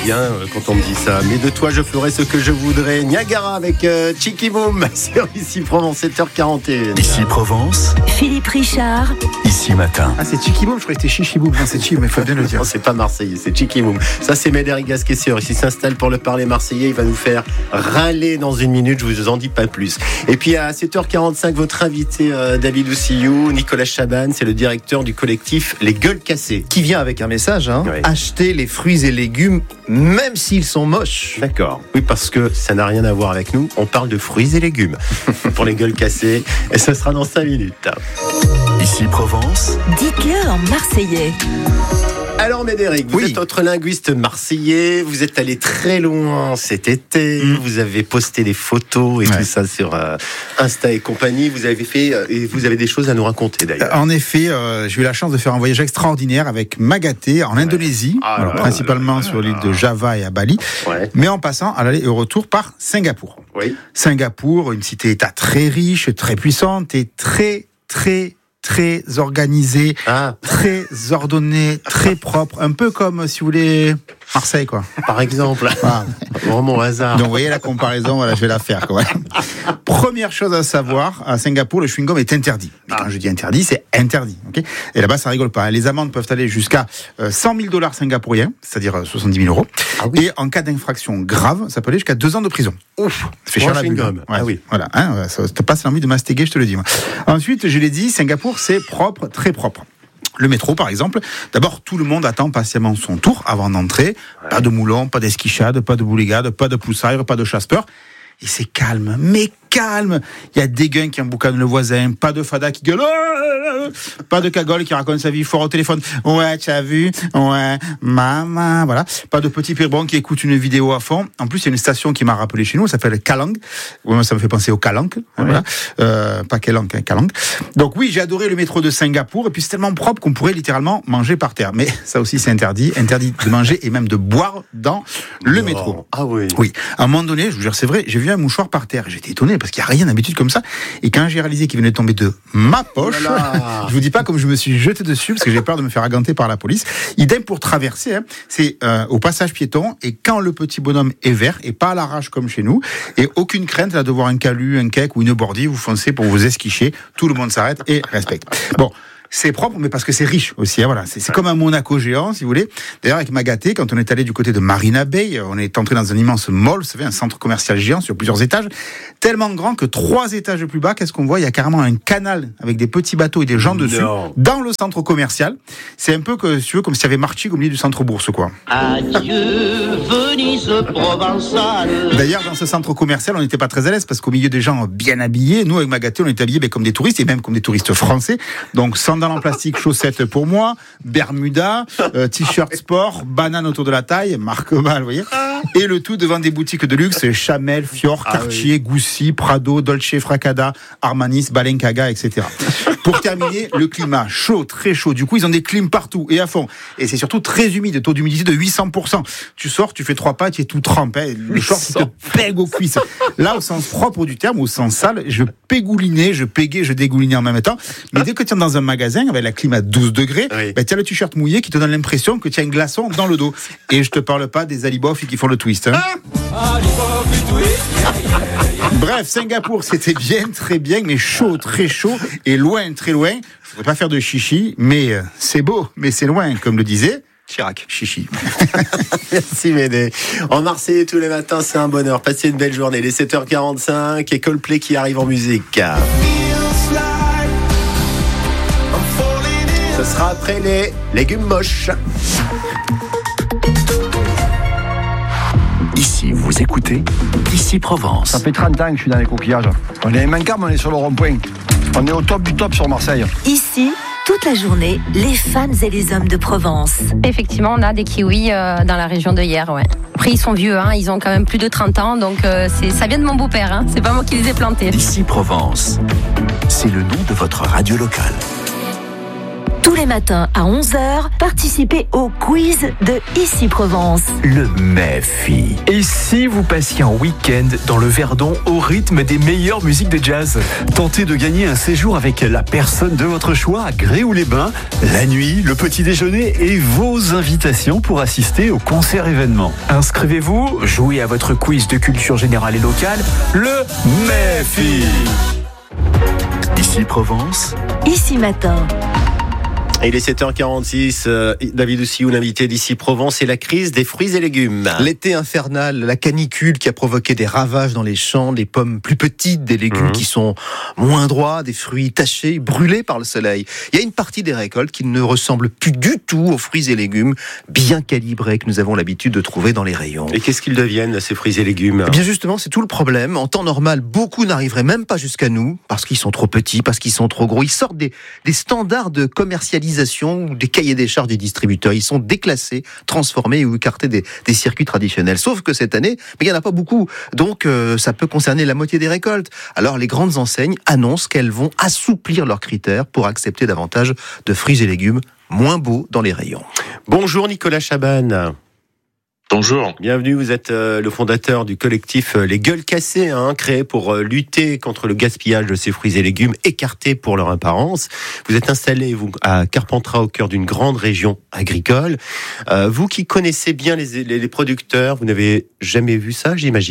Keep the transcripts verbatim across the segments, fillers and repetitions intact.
bien euh, quand on me dit ça. Mais de toi, je ferai ce que je voudrais. Niagara avec euh, Chicky Boom sur Ici Provence, sept heures quarante et un. Ici Provence, Philippe Richard. Ici Matin. Ah, c'est Chicky Boom, je croyais que c'était Chichi Boom. Non, c'est Chichi, mais il faut bien le dire. Non, c'est pas marseillais, c'est Chicky Boom. Ça, c'est Médéric Gasquessieur. Ici s'installe pour le parler marseillais. Il va nous faire râler dans une minute. Je vous en dis pas plus. Et puis à sept heures quarante-cinq, votre invité euh, David Oussillou, Nicolas Chaban, c'est le directeur du collectif Les Gueules Cassées. Qui vient avec un message, hein. Oui. Achetez les fruits et légumes, même s'ils sont moches. D'accord. Oui, parce que ça n'a rien à voir avec nous. On parle de fruits et légumes pour les gueules cassées. Et ce sera dans cinq minutes. Ici Provence, Dites-le en marseillais. Alors Médéric, vous Oui. êtes notre linguiste marseillais, vous êtes allé très loin cet été, mmh. vous avez posté des photos et Ouais. tout ça sur euh, Insta et compagnie, vous avez fait euh, et vous avez des choses à nous raconter d'ailleurs. En effet, euh, j'ai eu la chance de faire un voyage extraordinaire avec Magaté en Indonésie, Ah, alors, là, principalement là, là, sur l'île là. de Java et à Bali, Ouais. mais en passant à l'aller et au retour par Singapour. Oui. Singapour, une cité-État très riche, très puissante et très, très, très organisée, Ah, très ordonnée, très propre, un peu comme, si vous voulez, Marseille, quoi. par exemple, Voilà. vraiment au hasard. Donc, vous voyez la comparaison, voilà, je vais la faire, quoi. Première chose à savoir, à Singapour, le chewing-gum est interdit. Et quand je dis interdit, c'est interdit, ok ? Et là-bas, ça rigole pas. Les amendes peuvent aller jusqu'à euh, cent mille dollars singapouriens, c'est-à-dire euh, soixante-dix mille euros. Ah oui. Et en cas d'infraction grave, ça peut aller jusqu'à deux ans de prison. Ouf, ça fait Pour cher un la bulle. chewing-gum. Ouais, Ah oui. Voilà, hein, ça te passe l'envie de mastiquer, je te le dis. Moi. Ensuite, je l'ai dit, Singapour, c'est propre, très propre. Le métro, par exemple, d'abord, tout le monde attend patiemment son tour avant d'entrer. Ouais. Pas de moulons, pas d'esquichade, pas de boulégade, pas de poussaire, pas de chasse-peur. Et c'est calme, mais calme. Il y a des gueules qui emboucanent le voisin, pas de fada qui gueule, pas de cagole qui raconte sa vie fort au téléphone. Ouais, tu as vu, ouais, maman, voilà. Pas de petit pébron qui écoute une vidéo à fond. En plus, il y a une station qui m'a rappelé chez nous, ça s'appelle Kalang. Ouais, ça me fait penser au Kalang, ouais. Voilà. Euh, pas Kelang, hein, Kalang. Donc oui, j'ai adoré le métro de Singapour, et puis c'est tellement propre qu'on pourrait littéralement manger par terre. Mais ça aussi, c'est interdit, interdit de manger et même de boire dans le Non. métro. Ah oui. Oui. À un moment donné, je vous jure, c'est vrai, j'ai vu un mouchoir par terre. J'étais étonné parce qu'il n'y a rien d'habitude comme ça. Et quand j'ai réalisé qu'il venait de tomber de ma poche, Oh là là. je vous dis pas comme je me suis jeté dessus parce que j'ai peur de me faire aganter par la police. Idem pour traverser, hein, c'est euh, au passage piéton et quand le petit bonhomme est vert et pas à l'arrache comme chez nous et aucune crainte là de voir un calu, un cake ou une bordille, vous foncez pour vous esquicher. Tout le monde s'arrête et respecte. Bon. C'est propre, mais parce que c'est riche aussi. Hein, voilà, c'est, c'est comme un Monaco géant, si vous voulez. D'ailleurs, avec Magaté, quand on est allé du côté de Marina Bay, on est entré dans un immense mall, vous savez, un centre commercial géant sur plusieurs étages, tellement grand que trois étages plus bas, qu'est-ce qu'on voit ? Il y a carrément un canal avec des petits bateaux et des gens dessus Non. dans le centre commercial. C'est un peu que, si tu veux, comme s'il y avait Martigues au milieu du centre bourse, quoi. Adieu, Venise provençale. D'ailleurs, dans ce centre commercial, on n'était pas très à l'aise parce qu'au milieu des gens bien habillés, nous, avec Magaté, on était habillés ben, comme des touristes et même comme des touristes français. Donc, sandales en plastique, chaussettes pour moi, Bermuda, euh, t-shirt sport, banane autour de la taille, marque mal, vous voyez. Et le tout devant des boutiques de luxe, Chamel, Fior, Ah Cartier, oui. Gucci, Prado, Dolce Fracada, Armani, Balenciaga, et cetera. Pour terminer, le climat chaud, très chaud. Du coup, ils ont des clims partout et à fond. Et c'est surtout très humide, taux d'humidité de huit cents pour cent. Tu sors, tu fais trois pas, tu es tout trempé. Le short, il te pègue aux cuisses. Là, au sens propre du terme, au sens sale, je pégoulinais, je pégais, je dégoulinais en même temps. Mais dès que tu es dans un magasin avec la clim à douze degrés, Oui. ben, tu as le t-shirt mouillé qui te donne l'impression que tu as un glaçon dans le dos. Et je te parle pas des alibofs qui font le twist. Hein. Bref, Singapour, c'était bien, très bien, mais chaud, très chaud, et loin, très loin. Je voudrais pas faire de chichi, mais euh, c'est beau, mais c'est loin, comme le disait Chirac. Chichi. Merci Médé. En Marseille tous les matins, c'est un bonheur. Passez une belle journée. Les sept heures quarante-cinq et Coldplay qui arrive en musique. Ce sera après les légumes moches. ici vous écoutez Ici Provence. Ça fait trente ans que je suis dans les coquillages. On est immanquable, on est sur le rond-point. On est au top du top sur Marseille. Ici, toute la journée, les femmes et les hommes de Provence. Effectivement, on a des kiwis euh, dans la région de Hyères, ouais. Après, ils sont vieux, hein, ils ont quand même plus de trente ans, donc euh, c'est, ça vient de mon beau-père, hein, c'est pas moi qui les ai plantés. Ici Provence, c'est le nom de votre radio locale. Tous les matins à onze heures, participez au quiz de Ici Provence. Le M E F I. Et si vous passiez un week-end dans le Verdon au rythme des meilleures musiques de jazz? Tentez de gagner un séjour avec la personne de votre choix à Gréoux-les-Bains, la nuit, le petit déjeuner et vos invitations pour assister au concert événement. Inscrivez-vous, jouez à votre quiz de culture générale et locale, le M E F I. Ici Provence. Ici Matin. Il est sept heures quarante-six, euh, David Oussiou, l'invité d'Ici Provence, et la crise des fruits et légumes. L'été infernal, la canicule qui a provoqué des ravages dans les champs, des pommes plus petites, des légumes mmh. qui sont moins droits, des fruits tachés, brûlés par le soleil. Il y a une partie des récoltes qui ne ressemble plus du tout aux fruits et légumes bien calibrés que nous avons l'habitude de trouver dans les rayons. Et qu'est-ce qu'ils deviennent, ces fruits et légumes ? Eh bien justement, c'est tout le problème. En temps normal, beaucoup n'arriveraient même pas jusqu'à nous, parce qu'ils sont trop petits, parce qu'ils sont trop gros. Ils sortent des, des standards de commercialisation ou des cahiers des charges des distributeurs. Ils sont déclassés, transformés ou écartés des, des circuits traditionnels. Sauf que cette année, mais il n'y en a pas beaucoup. Donc, euh, ça peut concerner la moitié des récoltes. Alors, les grandes enseignes annoncent qu'elles vont assouplir leurs critères pour accepter davantage de fruits et légumes moins beaux dans les rayons. Bonjour Nicolas Chaban. Bonjour. Bienvenue, vous êtes euh, le fondateur du collectif euh, Les Gueules Cassées, hein, créé pour euh, lutter contre le gaspillage de ces fruits et légumes écartés pour leur apparence. Vous êtes installé, vous, à Carpentras, au cœur d'une grande région agricole. Euh, vous qui connaissez bien les, les, les producteurs, vous n'avez jamais vu ça, j'imagine ?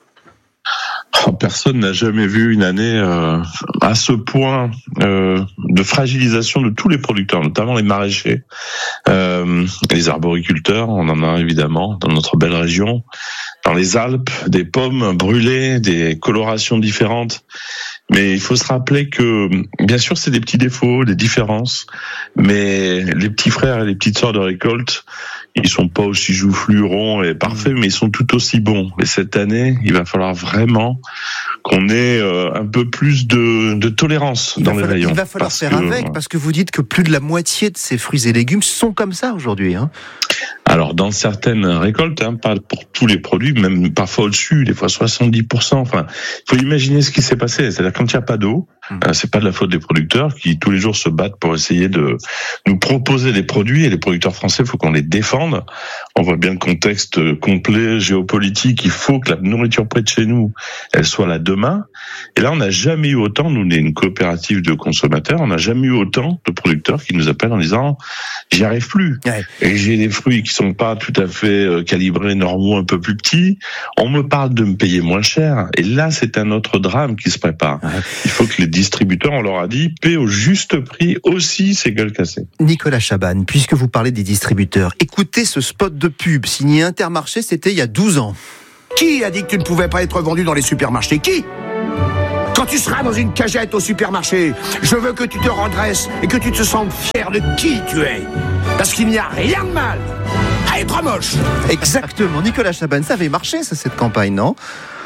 Personne n'a jamais vu une année euh, à ce point euh, de fragilisation de tous les producteurs, notamment les maraîchers, euh, les arboriculteurs. On en a évidemment dans notre belle région, dans les Alpes, des pommes brûlées, des colorations différentes. Mais il faut se rappeler que, bien sûr, c'est des petits défauts, des différences, mais les petits frères et les petites sœurs de récolte, ils sont pas aussi joufflus, ronds et parfaits, mais ils sont tout aussi bons. Et cette année, il va falloir vraiment qu'on ait euh, un peu plus de, de tolérance il dans les falloir, rayons. Il va falloir faire que, avec, parce que vous dites que plus de la moitié de ces fruits et légumes sont comme ça aujourd'hui, hein. Alors, dans certaines récoltes, hein, pas pour tous les produits, même parfois au-dessus, des fois soixante-dix pour cent. Enfin, il faut imaginer ce qui s'est passé. C'est-à-dire, quand il n'y a pas d'eau, mmh. euh, c'est pas de la faute des producteurs qui, tous les jours, se battent pour essayer de nous proposer des produits. Et les producteurs français, il faut qu'on les défende. On voit bien le contexte complet, géopolitique. Il faut que la nourriture près de chez nous, elle soit là demain. Et là, on n'a jamais eu autant, nous, on est une coopérative de consommateurs, on n'a jamais eu autant de producteurs qui nous appellent en disant « j'y arrive plus ouais. ». Et j'ai des fruits qui sont pas tout à fait calibrés, normaux, un peu plus petits. On me parle de me payer moins cher. Et là, c'est un autre drame qui se prépare. Ouais. Il faut que les distributeurs, on leur a dit, paient au juste prix aussi ces gueules cassées. Nicolas Chaban, puisque vous parlez des distributeurs, écoutez ce spot de pub signé Intermarché, c'était il y a douze ans. Qui a dit que tu ne pouvais pas être vendu dans les supermarchés ? Qui ? Quand tu seras dans une cagette au supermarché, je veux que tu te redresses et que tu te sentes fier de qui tu es. Parce qu'il n'y a rien de mal à être moche. Exactement, Nicolas Chaban, ça avait marché ça, cette campagne, non ?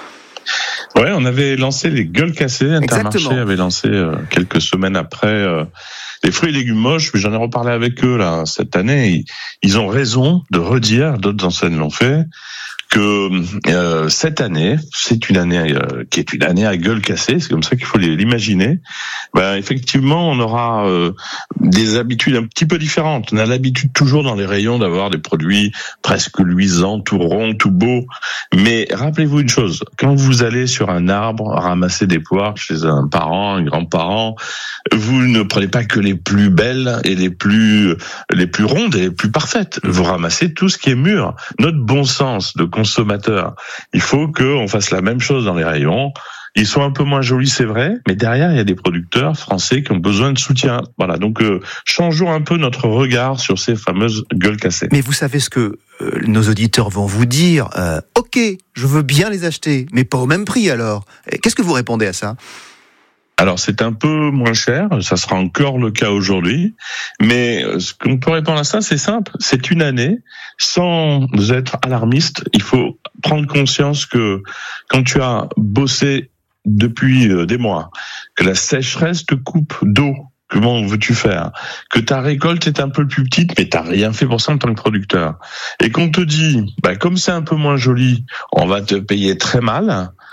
Ouais, on avait lancé les gueules cassées. Intermarché Exactement. avait lancé euh, quelques semaines après euh, les fruits et légumes moches, mais j'en ai reparlé avec eux là cette année. Ils, ils ont raison de redire, d'autres enseignes l'ont fait, que euh, cette année, c'est une année euh, qui est une année à gueule cassée, c'est comme ça qu'il faut l'imaginer. Ben, effectivement, on aura euh, des habitudes un petit peu différentes. On a l'habitude toujours dans les rayons d'avoir des produits presque luisants, tout ronds, tout beaux. Mais rappelez-vous une chose, quand vous allez sur un arbre ramasser des poires chez un parent, un grand-parent, vous ne prenez pas que les plus belles et les plus les plus rondes et les plus parfaites. Vous ramassez tout ce qui est mûr. Notre bon sens de consommateur, il faut qu'on fasse la même chose dans les rayons. Ils sont un peu moins jolis, c'est vrai, mais derrière, il y a des producteurs français qui ont besoin de soutien. Voilà, donc euh, changeons un peu notre regard sur ces fameuses gueules cassées. Mais vous savez ce que euh, nos auditeurs vont vous dire euh, « Ok, je veux bien les acheter, mais pas au même prix alors ». Qu'est-ce que vous répondez à ça ? Alors c'est un peu moins cher, ça sera encore le cas aujourd'hui, mais ce qu'on peut répondre à ça, c'est simple, c'est une année, sans être alarmiste, il faut prendre conscience que quand tu as bossé depuis des mois, que la sécheresse te coupe d'eau, comment veux-tu faire ? Que ta récolte est un peu plus petite, mais t'as rien fait pour ça en tant que producteur. Et qu'on te dit, bah, comme c'est un peu moins joli, on va te payer très mal,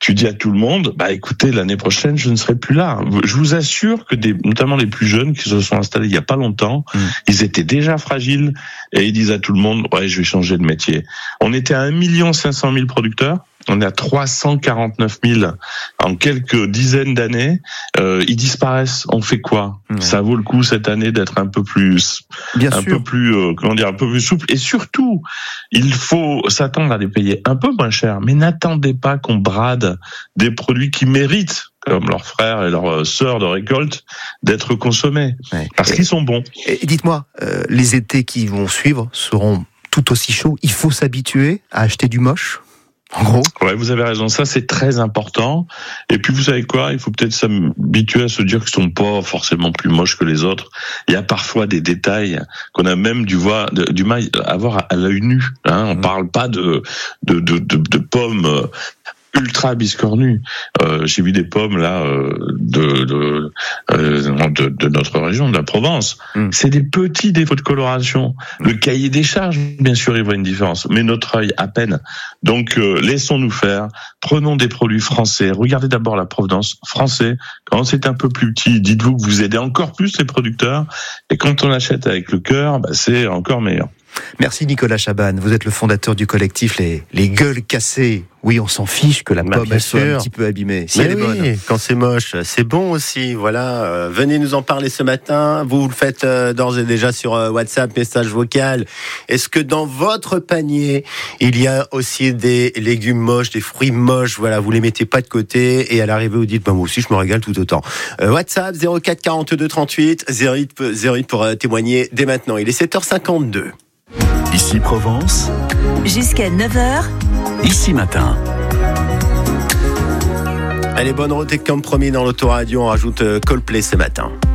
tu dis à tout le monde, bah écoutez, l'année prochaine, je ne serai plus là. Je vous assure que des, notamment les plus jeunes qui se sont installés il y a pas longtemps, mmh. ils étaient déjà fragiles et ils disent à tout le monde, ouais, je vais changer de métier. On était à un million cinq cent mille producteurs. On est à trois cent quarante-neuf mille en quelques dizaines d'années. Euh, ils disparaissent. On fait quoi ? Mmh. Ça vaut le coup cette année d'être un peu plus, Bien un sûr. peu plus, euh, comment dire, un peu plus souple. Et surtout, il faut s'attendre à les payer un peu moins cher. Mais n'attendez pas qu'on brade des produits qui méritent, comme leurs frères et leurs sœurs de récolte, d'être consommés ouais. parce et, qu'ils sont bons. Et dites-moi, euh, les étés qui vont suivre seront tout aussi chauds. Il faut s'habituer à acheter du moche. En gros. Ouais, vous avez raison. Ça, c'est très important. Et puis, vous savez quoi? Il faut peut-être s'habituer à se dire qu'ils sont pas forcément plus moches que les autres. Il y a parfois des détails qu'on a même du, voir, de, du mal à voir à l'œil nu. Hein. On mmh. parle pas de, de, de, de, de pommes ultra biscornues. Euh, j'ai vu des pommes là euh, de, de, euh, de de notre région, de la Provence. Mm. C'est des petits défauts de coloration. Mm. Le cahier des charges, bien sûr, il voit une différence, mais notre œil à peine. Donc euh, laissons-nous faire. Prenons des produits français. Regardez d'abord la provenance français. Quand c'est un peu plus petit, dites-vous que vous aidez encore plus les producteurs. Et quand on achète avec le cœur, bah, c'est encore meilleur. Merci Nicolas Chaban, vous êtes le fondateur du collectif Les, les Gueules Cassées. Oui, on s'en fiche que la bah, pomme elle soit un petit peu abîmée. Si Mais elle est oui, bonne. Quand c'est moche, c'est bon aussi. Voilà, euh, venez nous en parler ce matin. Vous le faites euh, d'ores et déjà sur euh, WhatsApp, message vocal. Est-ce que dans votre panier, il y a aussi des légumes moches, des fruits moches? Voilà, vous les mettez pas de côté et à l'arrivée vous dites, bah, moi aussi je me régale tout autant. Euh, WhatsApp zéro quatre quarante-deux trente-huit zéro huit pour euh, témoigner dès maintenant. Il est sept heures cinquante-deux. Ici Provence. Jusqu'à neuf heures. Ici Matin. Allez, bonne route et comme promis dans l'autoradio, on rajoute Coldplay ce matin.